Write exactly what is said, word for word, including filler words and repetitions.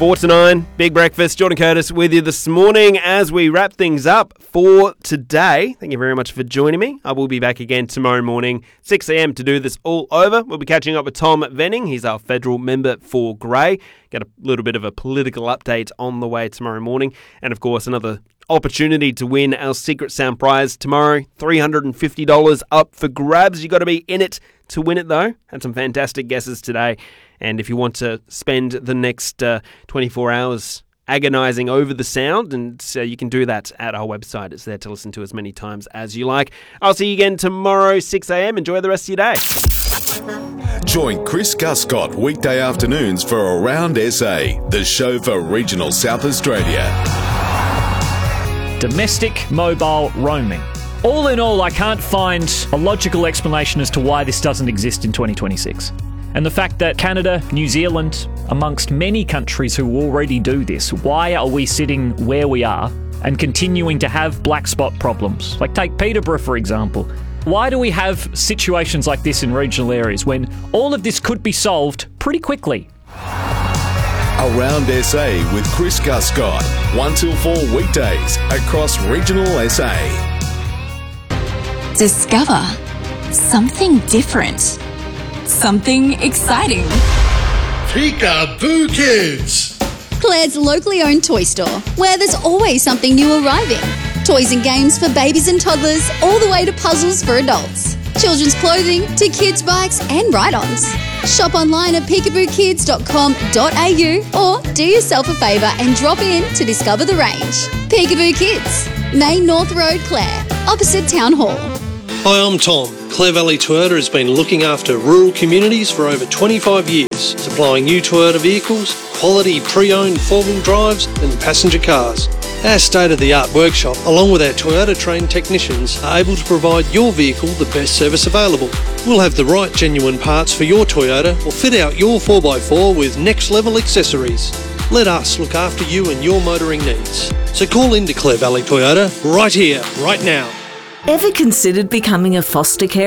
Four to nine, Big Breakfast. Jordan Curtis with you this morning as we wrap things up for today. Thank you very much for joining me. I will be back again tomorrow morning, six a.m. to do this all over. We'll be catching up with Tom Venning. He's our federal member for Grey. Get a little bit of a political update on the way tomorrow morning. And of course, another opportunity to win our Secret Sound prize tomorrow. three hundred fifty dollars up for grabs. You got to be in it to win it though. Had some fantastic guesses today. And if you want to spend the next uh, twenty-four hours agonising over the sound, and so you can do that at our website. It's there to listen to as many times as you like. I'll see you again tomorrow, six a.m. Enjoy the rest of your day. Join Chris Guscott weekday afternoons for Around S A, the show for regional South Australia. Domestic mobile roaming. All in all, I can't find a logical explanation as to why this doesn't exist in twenty twenty-six. And the fact that Canada, New Zealand, amongst many countries who already do this, why are we sitting where we are and continuing to have black spot problems? Like take Peterborough, for example. Why do we have situations like this in regional areas when all of this could be solved pretty quickly? Around S A with Chris Guscott, one till four weekdays across regional S A. Discover something different. Something exciting. Peekaboo Kids! Claire's locally owned toy store, where there's always something new arriving. Toys and games for babies and toddlers, all the way to puzzles for adults. Children's clothing to kids' bikes and ride-ons. Shop online at peekaboo kids dot com dot a u or do yourself a favour and drop in to discover the range. Peekaboo Kids, Main North Road, Clare, opposite Town Hall. Hi, I'm Tom. Clare Valley Toyota has been looking after rural communities for over twenty-five years, supplying new Toyota vehicles, quality pre-owned four-wheel drives and passenger cars. Our state-of-the-art workshop, along with our Toyota-trained technicians, are able to provide your vehicle the best service available. We'll have the right genuine parts for your Toyota or fit out your four by four with next-level accessories. Let us look after you and your motoring needs. So call into Clare Valley Toyota right here, right now. Ever considered becoming a foster care